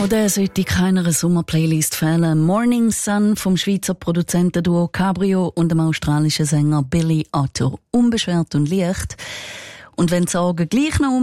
Auch der sollte keiner Sommerplaylist fehlen. Morning Sun vom Schweizer Produzentenduo Cabrio und dem australischen Sänger Billy Otto. Unbeschwert und leicht. Und wenn die Sorgen gleich noch